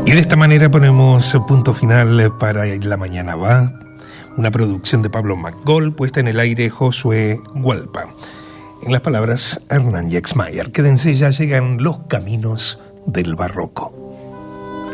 Y de esta manera ponemos punto final para La Mañana Va, una producción de Pablo McGoll, puesta en el aire Josué Hualpa. En las palabras Hernán Jaxmayer, quédense, ya llegan los caminos del barroco.